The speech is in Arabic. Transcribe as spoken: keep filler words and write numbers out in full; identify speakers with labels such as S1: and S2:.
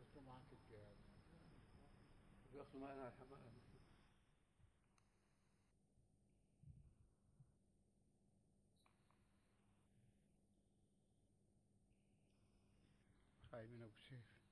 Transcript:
S1: بياخدوا معاك الجهاز.
S2: بياخدوا معنا الحمام.
S1: هاي من ابو سيف.